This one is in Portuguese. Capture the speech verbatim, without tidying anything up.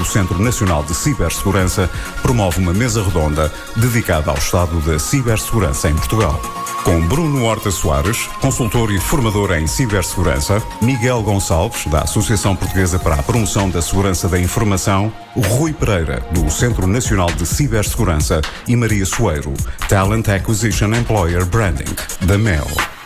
Centro Nacional de Cibersegurança, promove uma mesa redonda dedicada ao estado da cibersegurança em Portugal. Com Bruno Horta Soares, consultor e formador em cibersegurança, Miguel Gonçalves, da Associação Portuguesa para a Promoção da Segurança da Informação, Rui Pereira, do Centro Nacional de Cibersegurança e Maria Soeiro, Talent Acquisition Employer Branding, da Mel.